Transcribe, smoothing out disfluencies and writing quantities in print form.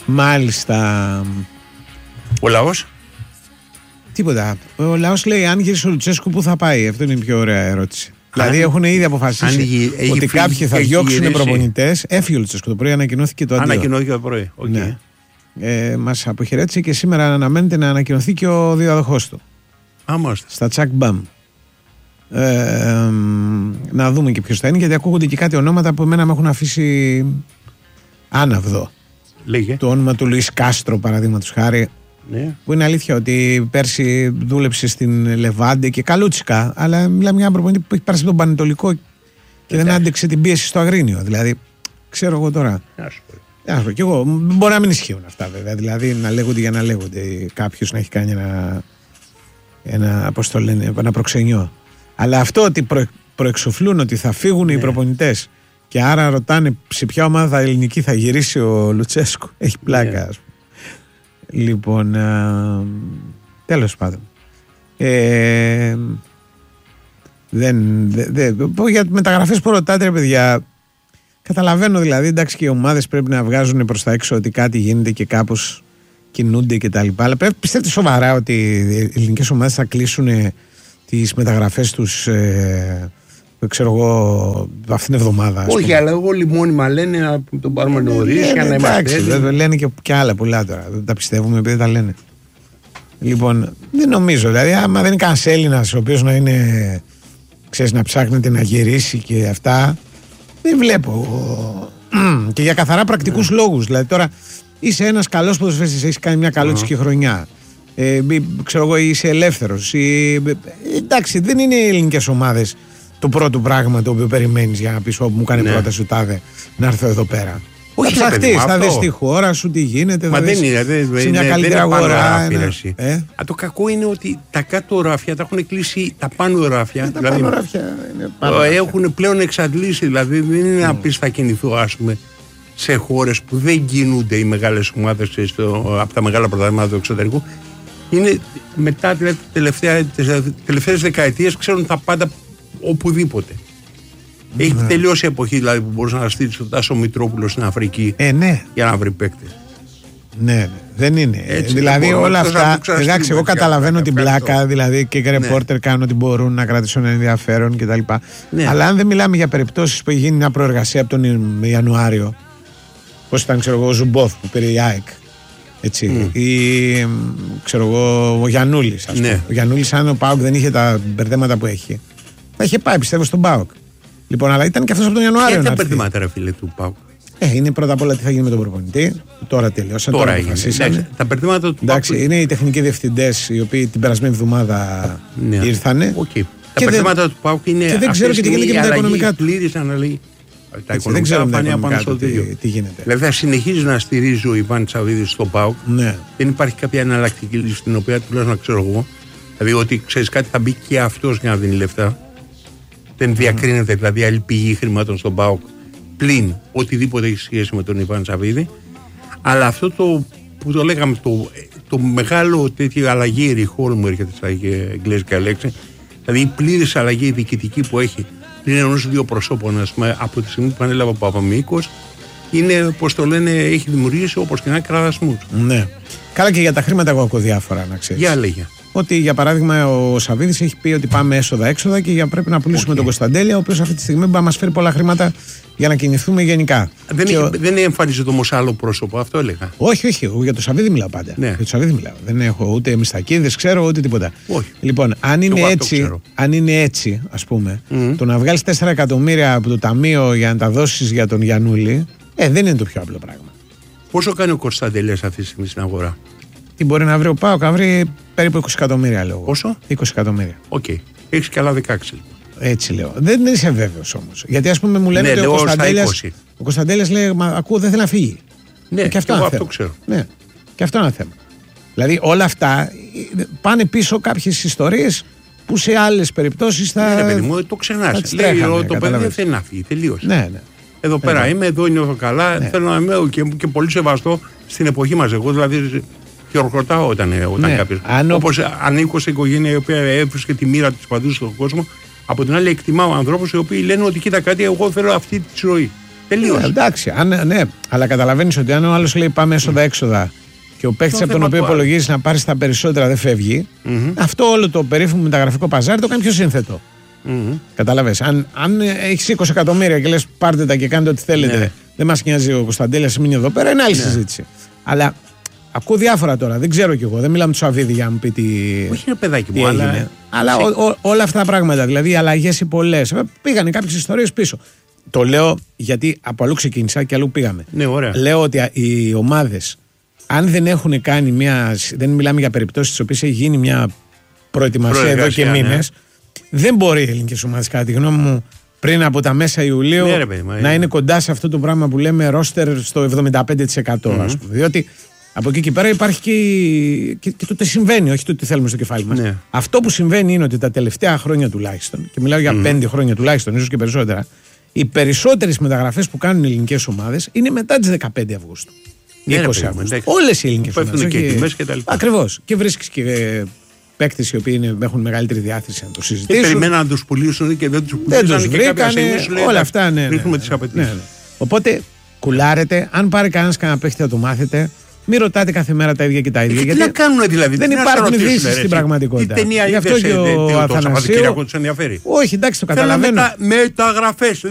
Μάλιστα. Ο λαός. Τίποτα. Ο λαός λέει αν γυρίσει ο Λουτσέσκου πού θα πάει. Αυτό είναι η πιο ωραία ερώτηση. Δηλαδή έχουν ήδη αποφασίσει ότι κάποιοι θα διώξουν προπονητές. Έφυγε ο Λουτσέσκου το πρωί, ανακοινώθηκε το αντίο. Ανακοινώθηκε το πρωί. Okay. Ναι. Μας αποχαιρέτησε και σήμερα αναμένεται να ανακοινωθεί και ο διαδοχός του. Άμαστε. Στα τσακ μπαμ. Να δούμε και ποιος θα είναι, γιατί ακούγονται και κάτι ονόματα που εμένα με έχουν αφήσει άναυδο. Λέγε. Το όνομα του Λουίς Κάστρο, παραδείγματος χάρη. Ναι. Που είναι αλήθεια ότι πέρσι δούλεψε στην Λεβάντε και καλούτσικα, αλλά μιλάμε για ένα προπονητή που έχει περάσει τον Πανετολικό και δεν άντεξε την πίεση στο Αγρίνιο. Δηλαδή, ξέρω εγώ τώρα. Και εγώ, μπορεί να μην ισχύουν αυτά βέβαια. Δηλαδή να λέγονται για να λέγονται. Κάποιος να έχει κάνει ένα προξενιό. Αλλά αυτό ότι προεξοφλούν ότι θα φύγουν οι προπονητές και άρα ρωτάνε σε ποια ομάδα ελληνική θα γυρίσει ο Λουτσέσκου. Έχει πλάκα, ας πούμε. Λοιπόν, τέλος πάντων. Για μεταγραφές που ρωτάτε, ρε παιδιά, καταλαβαίνω δηλαδή, εντάξει, και οι ομάδες πρέπει να βγάζουν προς τα έξω ότι κάτι γίνεται και κάπως κινούνται και τα λοιπά, αλλά πιστεύετε σοβαρά ότι οι ελληνικές ομάδες θα κλείσουν τις μεταγραφές τους, ξέρω εγώ, αυτήν την εβδομάδα? Όχι, αλλά όλοι μόνιμα λένε να τον πάρουμε νωρίς για να είμαστε. Λένε και άλλα πολλά τώρα. Δεν τα πιστεύουμε επειδή τα λένε. Λοιπόν, δεν νομίζω. Δηλαδή, άμα δεν είναι κανένας Έλληνας ο οποίος να είναι, ξέρεις, να ψάχνεται να γυρίσει και αυτά, δεν βλέπω. Και για καθαρά πρακτικούς λόγους. Δηλαδή, τώρα είσαι ένας καλός ποδοσφαιριστής, έχεις κάνει μια καλότσικη χρονιά. Ξέρω εγώ, είσαι ελεύθερος. Εντάξει, δεν είναι οι ελληνικές ομάδες το πρώτο πράγμα το οποίο περιμένεις για να πεις όπου μου κάνει πρόταση σου τάδε να έρθω εδώ πέρα. Όχι, θα ψαχτείς, θα δεις τη χώρα σου, τι γίνεται. Μα δεν είναι, σε μια καλύτερη αγορά. Το κακό είναι ότι τα κάτω ράφια τα έχουν κλείσει τα πάνω ράφια. Τα πάνω ράφια έχουν πλέον εξαντλήσει. Δηλαδή δεν είναι να πεις θα κινηθώ, ας πούμε, σε χώρες που δεν κινούνται οι μεγάλες ομάδες από τα μεγάλα πρωταθλήματα του εξωτερικού. Είναι μετά δηλαδή, τις τελευταίες δεκαετίες ξέρουν τα πάντα οπουδήποτε. Έχει τελειώσει η εποχή δηλαδή, που μπορούσε να στείλει τον Τάσο Μητρόπουλο στην Αφρική για να βρει παίκτες. Ναι, δεν είναι. Έτσι, δηλαδή όλα αυτά. Εντάξει, εγώ καταλαβαίνω την πλάκα, δηλαδή και οι ρεπόρτερ κάνουν ό,τι μπορούν να κρατήσουν ενδιαφέρον κτλ. Αλλά αν δεν μιλάμε για περιπτώσεις που έχει γίνει μια προεργασία από τον Ιανουάριο, πώς ήταν, ξέρω εγώ, ο Ζουμπόφ που πήρε η ΑΕΚ. Έτσι. Ή ξέρω εγώ, ο Γιαννούλης. Ο Γιαννούλης, αν ο ΠΑΟΚ δεν είχε τα μπερδέματα που έχει, θα είχε πάει, πιστεύω, στον ΠΑΟΚ. Λοιπόν, αλλά ήταν και αυτός από τον Ιανουάριο. Και τα μπερδέματα, ρε φίλε, του ΠΑΟΚ. Είναι πρώτα απ' όλα τι θα γίνει με τον προπονητή. Τώρα τελειώσαν. Τώρα αποφασίσανε. Τα μπερδέματα του ΠΑΟΚ. Είναι οι τεχνικοί διευθυντές οι οποίοι την περασμένη εβδομάδα ήρθανε. Τα μπερδέματα του ΠΑΟΚ είναι. Και δεν ξέρω και τι γίνεται και με τα οικονομικά του. Τα οικονομικά φάνη απάνω στο τι γίνεται. Δηλαδή θα συνεχίζει να στηρίζει ο Ιβάν Τσαβίδης στο ΠΑΟΚ. Δεν υπάρχει κάποια εναλλακτική λύση την οποία τουλάχιστον ξέρω εγώ. Δηλαδή ότι ξέρεις κάτι θα μπει και αυτός για να δίνει λεφτά. Δεν διακρίνεται δηλαδή άλλη πηγή χρημάτων στον ΠΑΟΚ πλην οτιδήποτε έχει σχέση με τον Ιβάν Τσαβίδη. Αλλά αυτό το που το λέγαμε, το μεγάλο τέτοιο αλλαγή ριχόλ μου έρχεται στα εγγλέζικα λέξη. Δηλαδή η πλήρης αλλαγή διοικητική που έχει πριν ενός δύο προσώπων, ας πούμε, από τη στιγμή που ανέλαβε ο Παπαμίκος, είναι, πώς το λένε, έχει δημιουργήσει όπως και να κραδασμούς. Ναι. Καλά, και για τα χρήματα εγώ ακούω διάφορα, να ξέρεις. Για λέγε. Ότι για παράδειγμα ο Σαββίδης έχει πει ότι πάμε έσοδα-έξοδα και πρέπει να πουλήσουμε τον Κωνσταντέλια, ο οποίος αυτή τη στιγμή μπορεί να μας φέρει πολλά χρήματα για να κινηθούμε γενικά. Δεν εμφανίζεται όμως άλλο πρόσωπο, αυτό έλεγα. Όχι, για το Σαββίδη μιλάω πάντα. Ναι. Για το Σαββίδη μιλάω. Δεν έχω ούτε μιστακίδες, ξέρω ούτε τίποτα. Όχι. Λοιπόν, αν είναι έτσι, ας πούμε, το να βγάλεις 4 εκατομμύρια από το ταμείο για να τα δώσεις για τον Γιαννούλη, δεν είναι το πιο απλό πράγμα. Πόσο κάνει ο Κωνσταντέλιας αυτή τη στιγμή στην αγορά? Τι μπορεί να βρει ο ΠΑΟΚ? Να βρει περίπου 20 εκατομμύρια, λέω. Πόσο? 20 εκατομμύρια. Οκ. Έχεις και άλλα 16. Έτσι λέω. Δεν είσαι βέβαιος όμως. Γιατί ας πούμε μου λένε ότι ο Κωνσταντέλιας λέει, μα ακούω, δεν θέλει να φύγει. Ναι, και αυτό ξέρω. Ναι, και αυτό είναι ένα θέμα. Δηλαδή όλα αυτά πάνε πίσω κάποιες ιστορίες που σε άλλες περιπτώσεις θα. Ναι, παιδί μου, το ξεχνάς. Λέει το παιδί δεν θέλει να φύγει. Τελείωσε. Ναι. Εδώ πέρα είμαι, εδώ νιώθω καλά. Θέλω να είμαι και πολύ σεβαστό στην εποχή μας. Εγώ δηλαδή χειροκροτάω όταν κάποιος. Όπως ανήκω σε οικογένεια η οποία έβρισκε τη μοίρα της παντού στον κόσμο. Από την άλλη, εκτιμάω ανθρώπους οι οποίοι λένε ότι κοίτα κάτι, εγώ θέλω αυτή τη ζωή. Τελείως. Εντάξει, ναι, αλλά καταλαβαίνεις ότι αν ο άλλος λέει πάμε έσοδα-έξοδα και ο παίκτης από τον οποίο υπολογίζει να πάρει τα περισσότερα δεν φεύγει, αυτό όλο το περίφημο μεταγραφικό παζάρι το κάνει πιο σύνθετο. Καταλαβες. Αν έχεις 20 εκατομμύρια και λες πάρτε τα και κάντε ό,τι θέλετε, δεν μας νοιάζει ο Κωνσταντέλιας μείνει εδώ πέρα, είναι άλλη συζήτηση. Αλλά ακούω διάφορα τώρα, δεν ξέρω κι εγώ, δεν μιλάμε του Σαββίδη για να μου πει τι. Όχι, είναι παιδάκι μου, αλλά όλα αυτά τα πράγματα, δηλαδή οι αλλαγές οι πολλές, πήγανε κάποιες ιστορίες πίσω. Το λέω γιατί από αλλού ξεκίνησα και αλλού πήγαμε. Ναι, ωραία. Λέω ότι οι ομάδες, αν δεν έχουν κάνει δεν μιλάμε για περιπτώσεις στις οποίες έχει γίνει μια προετοιμασία εδώ και μήνες, δεν μπορεί οι ελληνικές ομάδες, κατά τη γνώμη μου, πριν από τα μέσα Ιουλίου να είναι κοντά σε αυτό το πράγμα που λέμε ρόστερ στο 75%. Ας πούμε. Διότι από εκεί και πέρα υπάρχει και το τι συμβαίνει, όχι το τι θέλουμε στο κεφάλι μας. Αυτό που συμβαίνει είναι ότι τα τελευταία χρόνια τουλάχιστον, και μιλάω για 5 χρόνια τουλάχιστον, ίσως και περισσότερα, οι περισσότερες μεταγραφές που κάνουν οι ελληνικές ομάδες είναι μετά τις 15 Αυγούστου. 20 Αυγούστου. Όλες οι ελληνικές ομάδες. Ακριβώς. Και βρίσκεις και παίκτες οι οποίοι έχουν μεγαλύτερη διάθεση να το συζητήσουν. Περιμέναν να τους πουλήσουν και δεν τους πουλήσαν και κάποια στιγμή σου λέει όλα αυτά, ρίχνουμε τις απαιτήσεις. Οπότε κουλάρετε, αν πάρει κανένας κανένα παίκτη θα το μάθετε. Μην ρωτάτε κάθε μέρα τα ίδια και τα ίδια. Τι να κάνουν δηλαδή, δεν υπάρχουν ειδήσεις στην πραγματικότητα. Τι ταινία είδες, το Σαββατοκύριακο τους ενδιαφέρει. Όχι, εντάξει, το καταλαβαίνω. Μεταγραφές.